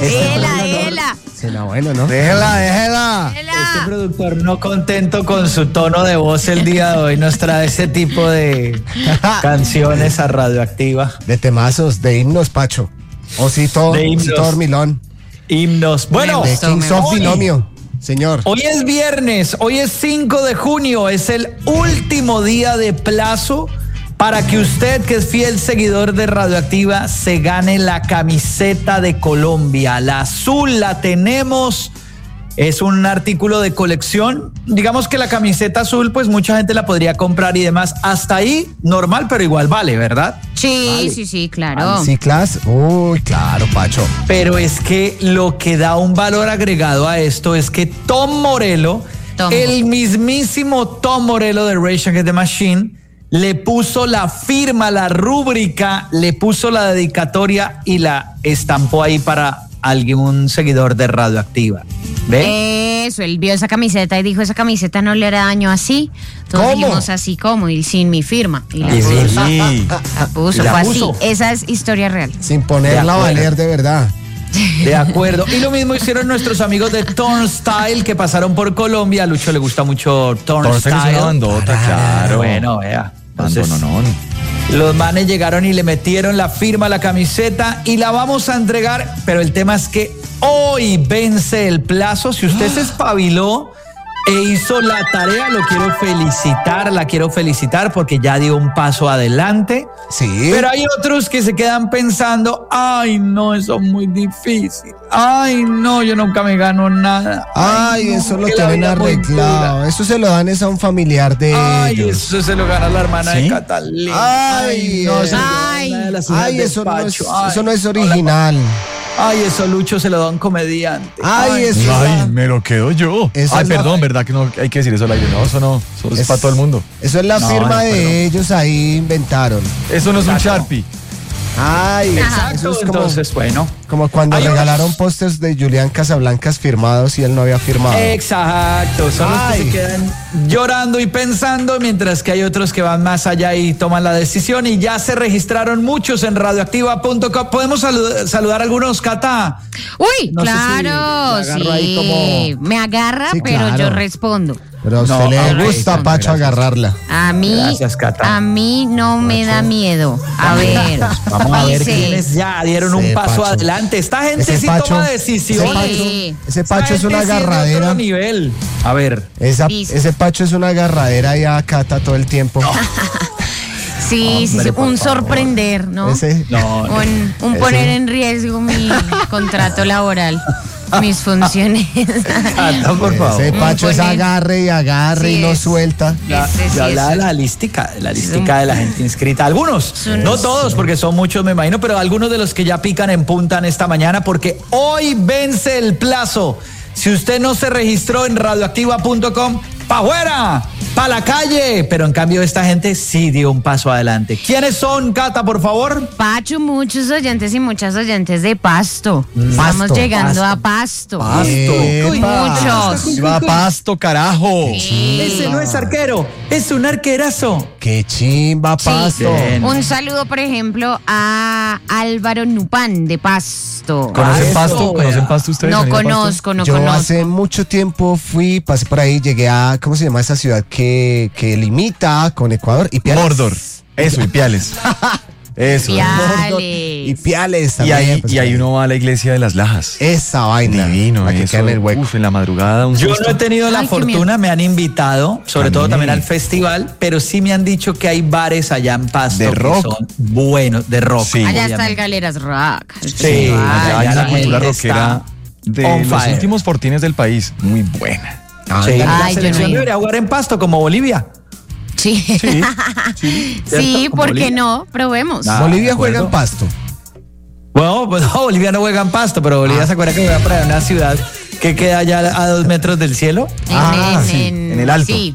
Déjela. Será bueno, ¿no? Déjela. Este productor no contento con su tono de voz el día de hoy nos trae ese tipo de canciones a Radioactiva. De temazos, de himnos, Pacho. Osito, De himnos. Osito Dormilón. Himnos. Bueno, De Kings of Binomio. Señor. hoy es viernes, hoy es 5 de junio, es el último día de plazo para que usted, que es fiel seguidor de Radioactiva, se gane la camiseta de Colombia. La azul la tenemos, es un artículo de colección. Digamos que la camiseta azul, pues mucha gente la podría comprar y demás. Hasta ahí, normal, pero igual vale, ¿verdad? Sí, claro. Sí, clase. Uy, claro, Pacho. Pero es que lo que da un valor agregado a esto es que Tom Morello, el mismísimo Tom Morello de Rage Against the Machine, le puso la firma, la rúbrica, le puso la dedicatoria y la estampó ahí para algún seguidor de Radioactiva. ¿Ve? Eso, él vio esa camiseta y dijo, esa camiseta no le hará daño así. Todos ¿Cómo? dijimos así como, y sin mi firma. Y la Y puso. sí. La puso, La fue puso. así. Esa es historia real. Sin ponerla a acuerdo. valer de verdad. De acuerdo. Y lo mismo hicieron nuestros amigos de Turnstile que pasaron por Colombia. A Lucho le gusta mucho Entonces es una Turnstile. bandota, claro. Bueno, vea. Entonces, Bandononón. los manes llegaron y le metieron la firma a la camiseta y la vamos a entregar, pero el tema es que hoy vence el plazo. Si usted se espabiló e hizo la tarea, la quiero felicitar porque ya dio un paso adelante. Sí. Pero hay otros que se quedan pensando, ay no, eso es muy difícil. Ay no, yo nunca me gano nada. Ay, no, eso lo que la tienen vida es muy arreglado. dura. Eso se lo dan es a un familiar de Ay, ellos. eso se lo gana la hermana ¿Sí? de Catalina. Ay, no, se lo ay, gana la señora Ay, del eso no es, despacho. Ay, eso no es original. Ay, eso Lucho se lo da a un comediante. Ay, eso Ay, me lo quedo yo. Eso Ay, es la- perdón, ¿verdad que no hay que decir eso al aire? No, eso no. Eso es para todo el mundo. Eso es la No, firma no, de perdón. ellos ahí inventaron. Eso no es un Exacto. Sharpie. Ay, Exacto, eso es como, entonces, bueno. como cuando Hay regalaron unos- pósters de Julián Casablancas firmados y él no había firmado. Exacto, son los que Ay. se quedan llorando y pensando, mientras que hay otros que van más allá y toman la decisión y ya se registraron muchos en radioactiva.com. ¿Podemos saludar a algunos, Cata? Uy, No sé si claro, la agarro ahí sí. como- Me agarra, Sí, pero claro. yo respondo. Pero a usted No, le ok, gusta, Pacho, gracias. agarrarla. A mí, Gracias, Cata. a mí no me da miedo. A ver, Vamos a ver dice, quiénes ya dieron un Ese paso Pacho. adelante. Esta gente Ese sí Pacho, toma decisiones. Sí. Ese Pacho es una Esta gente sí de agarradera. otro nivel. A ver. Dice. Ese Pacho es una agarradera y a Cata todo el tiempo. sí, Hombre, por un favor. sorprender, ¿no? Ese, No, Un poner en riesgo mi contrato laboral, mis funciones. Cata, por favor. ese Pacho es Poner- agarre y agarre Sí y no es. suelta. Ya, Ese sí ya hablaba es. de la listica de la gente inscrita. Algunos, un- no todos, porque son muchos, me imagino, pero algunos de los que ya pican en punta en esta mañana, porque hoy vence el plazo. Si usted no se registró en radioactiva.com, ¡pa' afuera! ¡Pa' la calle! Pero en cambio esta gente sí dio un paso adelante. ¿Quiénes son, Cata, por favor? Pacho, muchos oyentes y muchas oyentes de Pasto. Estamos llegando a Pasto. Uy, muchos. Va Pasto, carajo. Ese no es arquero, es un arquerazo. Qué chimba, Pasto. Bien. Un saludo, por ejemplo, a Álvaro Nupán de Pasto. ¿Conocen Eso, Pasto? vea. ¿Conocen Pasto ustedes? No ¿Han ido a Pasto? conozco, no Yo conozco. hace mucho tiempo pasé por ahí, llegué a, ¿cómo se llama esa ciudad que limita con Ecuador? Ipiales. Mordor. Eso, Ipiales. Eso. Piales. Ipiales Y también. ahí, pues, y ahí uno va a la iglesia de las Lajas. Esa vaina. Divino, la que eso. queda en el hueco. Uf, en la madrugada. Un Yo susto. no he tenido la Ay, qué fortuna, miedo. me han invitado, sobre A todo mí. también al festival, pero sí me han dicho que hay bares allá en Pasto De que rock. son buenos, de rock. Sí. Allá está el obviamente. Galeras Rock. el Sí, festival, Allá hay una la cultura gente rockera de on los fire. últimos fortines del país. Muy buena. Sí, la Ay, yo selección no he ido. debería jugar en Pasto como Bolivia. Sí. Sí. Sí, ¿Cierto? Como ¿por qué Bolivia. no? Probemos. Ah, Bolivia de juega acuerdo. en Pasto. Bueno, pues no, Bolivia no juega en Pasto, pero Bolivia se acuerda que juega para una ciudad que queda allá a 2 metros del cielo. Ah, sí, en el alto. Sí,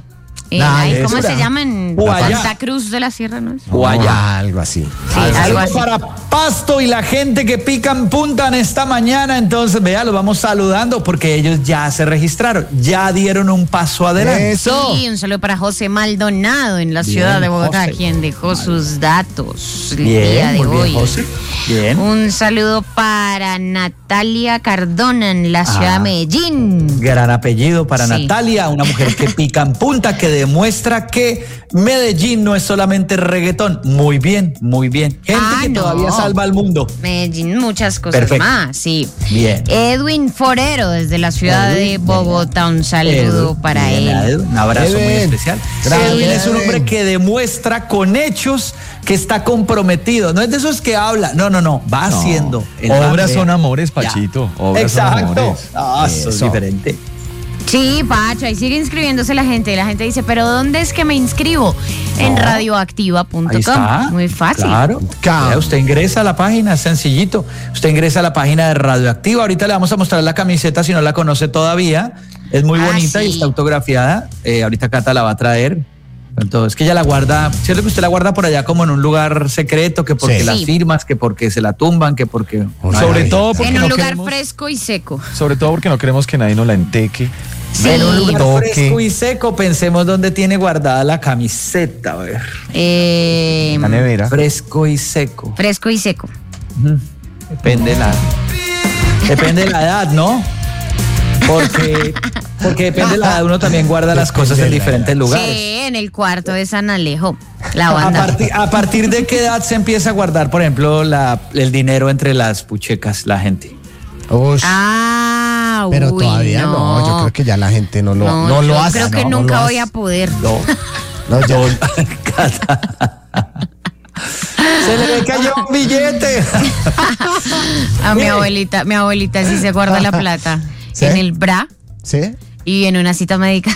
¿Cómo se llama? En Guayá. Santa Cruz de la Sierra, ¿no es? Guayá. Algo así. Sí, algo Saludos así. para Pasto y la gente que pican puntan esta mañana. Entonces, vea, los vamos saludando porque ellos ya se registraron, ya dieron un paso adelante. Eso. Sí, un saludo para José Maldonado en la ciudad de Bogotá, José. quien dejó sus datos el Bien, día de muy bien, hoy. José. Bien. Un saludo para Natalia Cardona en la ciudad de Medellín. Gran apellido para Sí. Natalia, una mujer que pica en punta, que demuestra que Medellín no es solamente reggaetón. Muy bien, muy bien. Gente que no. todavía salva al mundo. Medellín, muchas cosas Perfecto. más, sí. Bien. Edwin Forero desde la ciudad de Bogotá, un saludo para Bien, él. Edwin, un abrazo muy Edwin. especial. Gracias, Edwin es un hombre Edwin. que demuestra con hechos que está comprometido. No es de esos que habla. No, va haciendo. El Obras man, son vea. amores, Ya. Pachito. Obras son Exacto. amores. Eso es Eso. diferente. Sí, Pacho, ahí sigue inscribiéndose la gente. La gente dice, ¿pero dónde es que me inscribo? En radioactiva.com. Ahí está. Muy fácil. Claro. Vea, usted ingresa a la página, es sencillito. Usted ingresa a la página de Radioactiva. Ahorita le vamos a mostrar la camiseta si no la conoce todavía. Es muy bonita y sí. está autografiada. Ahorita Cata la va a traer. Entonces, es que ella la guarda, ¿cierto que usted la guarda por allá como en un lugar secreto? Que porque Sí. las Sí. firmas, que porque se la tumban, que porque... Sobre todo porque En un no lugar queremos, fresco y seco. sobre todo porque no queremos que nadie nos la enteque. Sí. En un lugar Toque. fresco y seco, pensemos dónde tiene guardada la camiseta. A ver. La nevera. Fresco y seco. Fresco y seco. Depende de la edad, ¿no? Porque depende de la edad, uno también guarda las cosas en diferentes lugares. Sí, en el cuarto de San Alejo. La banda. A partir de qué edad se empieza a guardar, por ejemplo, el dinero entre las puchecas, la gente. Ush, pero Uy, todavía no. Yo creo que ya la gente no lo yo hace. creo que no nunca lo voy a hace. poder. No, ya- Se le ve cayó un billete. A mi abuelita sí se guarda la plata ¿Sí? en el bra ¿Sí? y en una cita médica.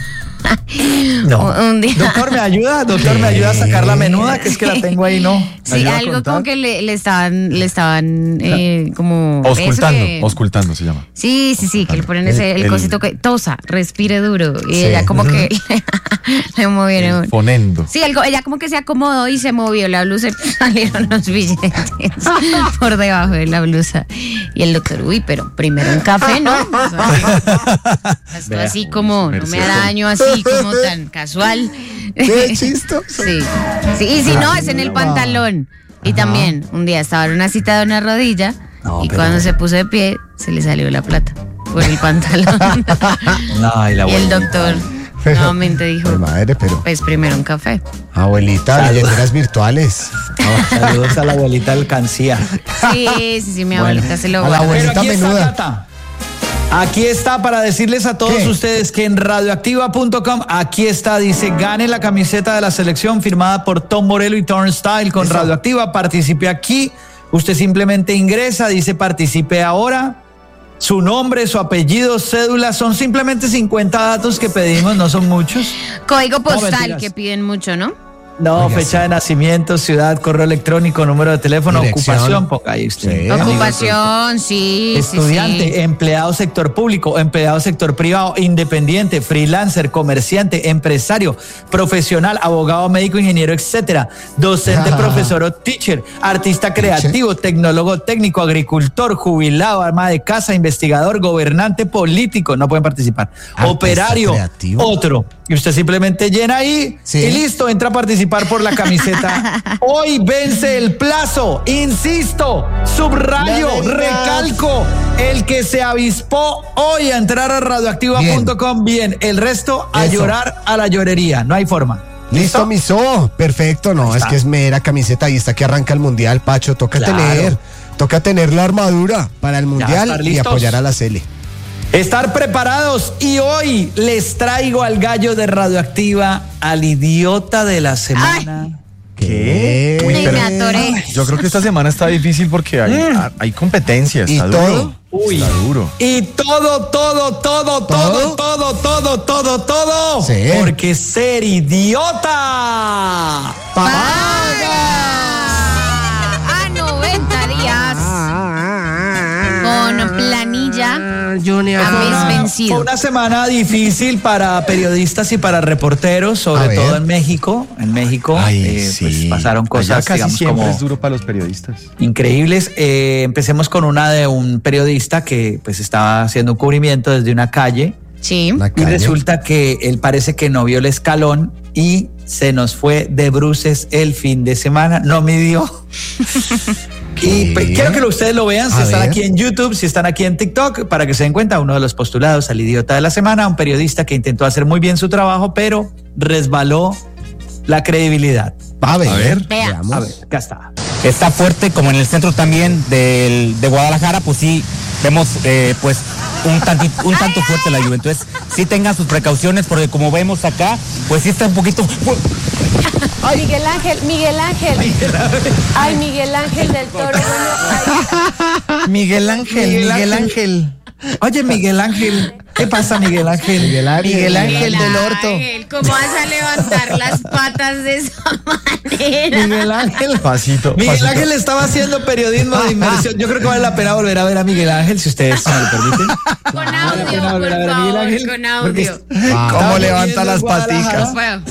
No. Un día. Doctor, ¿me ayuda? Doctor, ¿me ayuda a sacar la menuda? Que es que la tengo ahí, ¿no? ¿Me Sí, ayuda a algo contar? como que le estaban como Auscultando, eso que- auscultando se llama. Sí, que le ponen el El- cosito que tosa, respire duro y Sí. ella como que le movieron. Ponendo. Sí, ella como que se acomodó y se movió la blusa y salieron los billetes por debajo de la blusa. Y el doctor, uy, pero primero un café, ¿no? O sea, esto así como, no me hará daño así como tan casual. Qué chistoso. Sí, y si no, es en el pantalón. Y también, un día estaba en una cita de una rodilla y cuando se puso de pie, se le salió la plata por el pantalón. Ay, la Y el abuelita. doctor Pero- nuevamente dijo, Ay, madre, pero pues primero un café. abuelita, billeteras virtuales. Saludos a la abuelita Alcancía. Sí, mi abuelita se lo a la guarda. abuelita Pero aquí menuda. está, Cata. Aquí está para decirles a todos ¿Qué? ustedes que en radioactiva.com, aquí está, dice, gane la camiseta de la selección firmada por Tom Morello y Turnstile con Eso. Radioactiva, participe aquí, usted simplemente ingresa, dice participe ahora, su nombre, su apellido, cédula, son simplemente 50 datos que pedimos, no son muchos. Código postal mentiras. que piden mucho, ¿no? No, Oiga, fecha sí. de nacimiento, ciudad, correo electrónico, número de teléfono, Dirección. ocupación, ponga ahí usted. Sí. Ocupación, sí. Estudiante, sí. empleado sector público, empleado sector privado, independiente, freelancer, comerciante, empresario, profesional, abogado, médico, ingeniero, etcétera, docente, profesor o teacher, artista creativo, tecnólogo técnico, agricultor, jubilado, ama de casa, investigador, gobernante, político, no pueden participar, Artista operario, creativo. otro. Y usted simplemente llena ahí Sí. y listo, entra a participar por la camiseta. Hoy vence el plazo, insisto, subrayo, La verdad. recalco, el que se avispó hoy a entrar a radioactiva.com, bien, el resto a Eso. llorar a la llorería, no hay forma. Listo, miso. Perfecto, no, es está. que es mera camiseta. Ahí está que arranca el mundial, Pacho. Toca Claro. tener la armadura para el mundial estar y listos. apoyar a la Cele. Estar preparados y hoy les traigo al gallo de Radioactiva, al idiota de la semana. ¿Qué? Uy, Ay, pero- me atoré. Yo creo que esta semana está difícil porque hay competencia, ¿Y está todo? duro. Uy. Está duro. Y todo, Sí. porque ser idiota ¡Paga! A 90 días. con planilla Junior. a mes Fue vencido. una semana difícil para periodistas y para reporteros, sobre todo en México. En México pues pasaron cosas, Allá casi digamos, siempre como es duro para los periodistas. increíbles. Empecemos con una de un periodista que pues estaba haciendo un cubrimiento desde una calle. Sí. Y resulta que él parece que no vio el escalón y se nos fue de bruces el fin de semana. No midió. Y pues, quiero que ustedes lo vean, si están aquí en YouTube, si están aquí en TikTok, para que se den cuenta, uno de los postulados al idiota de la semana, un periodista que intentó hacer muy bien su trabajo, pero resbaló la credibilidad. A ver, veamos. A ver, acá está. Está fuerte, como en el centro también de Guadalajara, pues sí, vemos pues un tanto fuerte la lluvia. Entonces, sí tengan sus precauciones, porque como vemos acá, pues sí está un poquito... Ay, Miguel Ángel. Ay, Miguel Ángel del Toro. Miguel Ángel. Oye, Miguel Ángel, ¿qué pasa, Miguel Ángel? Miguel Ángel del Orto. ¿Cómo vas a levantar las patas de esa manera? Miguel Ángel. Pasito. Miguel Ángel estaba haciendo periodismo de inmersión. Yo creo que vale la pena volver a ver a Miguel Ángel, si ustedes me lo permiten. Con audio, por favor, con audio. ¿Cómo levanta las paticas?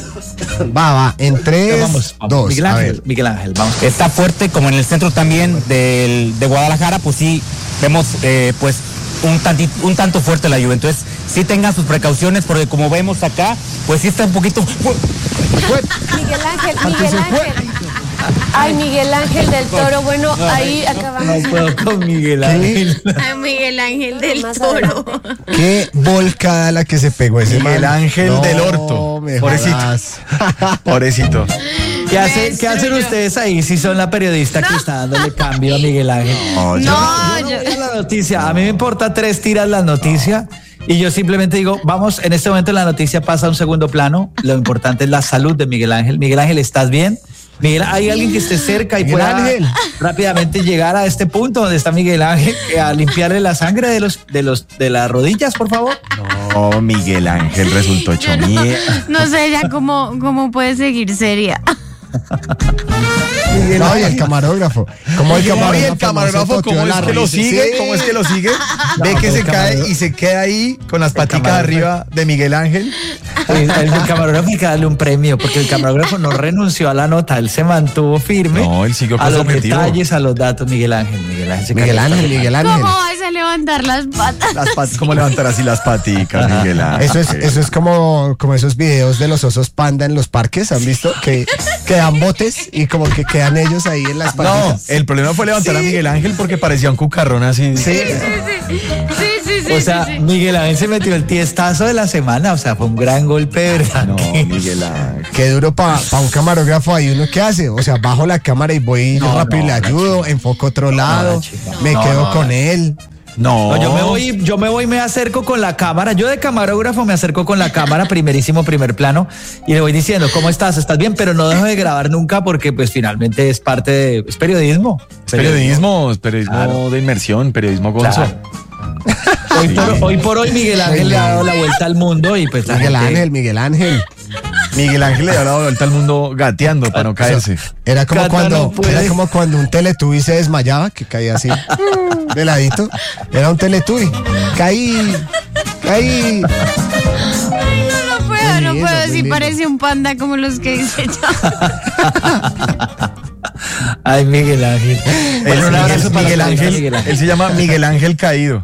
Va, en 3, Vamos. 2. Miguel Ángel, vamos. Está fuerte, como en el centro también de Guadalajara, pues sí, vemos pues un tanto fuerte la lluvia. Entonces, sí tengan sus precauciones, porque como vemos acá, pues sí está un poquito... Miguel Ángel. Ay, Miguel Ángel del Toro. Bueno, ahí acabamos. No puedo con Miguel Ángel. Ay, Miguel Ángel del Toro. Qué volcada la que se pegó ese Miguel man. Ángel del Orto. Pobrecito. ¿Qué hacen ustedes ahí si son la periodista que está dándole cambio a Miguel Ángel? No, Yo voy a la noticia. A mí me importa 3 tiras la noticia y yo simplemente digo, vamos, en este momento la noticia pasa a un segundo plano. Lo importante es la salud de Miguel Ángel. Miguel Ángel, ¿estás bien? Miguel, ¿hay alguien que esté cerca y pueda rápidamente llegar a este punto donde está Miguel Ángel a limpiarle la sangre de las rodillas, por favor? No, Miguel Ángel resultó hecho mierda. No sé ya cómo puede seguir seria. No, y el camarógrafo. ¿Cómo ¿cómo es que lo sigue? ¿Cómo es que lo sigue? Ve que se cae y se queda ahí con las paticas arriba de Miguel Ángel. El camarógrafo hay que darle un premio, porque el camarógrafo no renunció a la nota, él se mantuvo firme. No, él siguió con a su los objetivo. detalles, a los datos. Miguel Ángel. ¿Cómo vas a levantar las patas? ¿Cómo levantar así las paticas, Miguel Ángel? Eso es como esos videos de los osos panda en los parques, ¿han visto? Que dan botes y como que quedan ellos ahí en las No, patitas. el problema fue levantar a Miguel Ángel porque parecía un cucarrón así. Sí. O sea, Miguel Ángel se metió el tiestazo de la semana, o sea, fue un gran golpe, de verdad. No, Miguel Ángel. Qué duro para un camarógrafo ahí. ¿Uno qué hace? O sea, bajo la cámara y voy rápido y le ayudo, enfoco otro lado, me quedo con él. No, yo me voy, me acerco con la cámara. Yo de camarógrafo me acerco con la cámara, primer plano, y le voy diciendo, ¿cómo estás? ¿Estás bien? Pero no dejo de grabar nunca porque pues finalmente es parte de... Es periodismo. Periodismo Claro. de inmersión, periodismo gonzo. Claro. Hoy por hoy Miguel Ángel le ha dado la vuelta al mundo y pues la Miguel gente- Ángel. Miguel Ángel le ha dado la vuelta al mundo gateando para no caerse. Era como Cata no puede. era como cuando un Teletubby se desmayaba, que caía así, de ladito. Era un Teletubby. Caí. Ay, no puedo, Muy sí lindo. parece un panda como los que dice yo. Ay, Miguel Ángel. Bueno, un abrazo para Miguel la Ángel. Miguel Ángel. Él se llama Miguel Ángel Caído.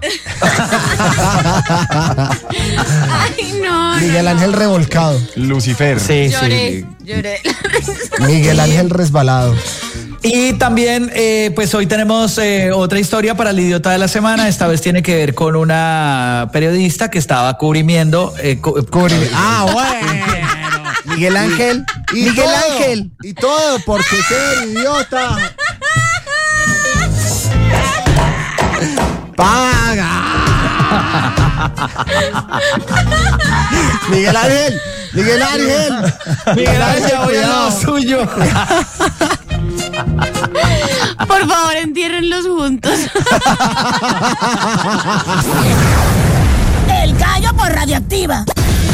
Ay, no. Miguel Ángel revolcado. Lucifer. Sí, Lloré. Miguel Ángel resbalado. Y también, pues hoy tenemos otra historia para el idiota de la semana. Esta vez tiene que ver con una periodista que estaba cubriendo. Bueno. Miguel Ángel. Y todo porque ser idiota. Paga. Miguel Ángel. Miguel Ángel, voy a lo suyo. Por favor, entiérrenlos juntos. El gallo por Radioactiva.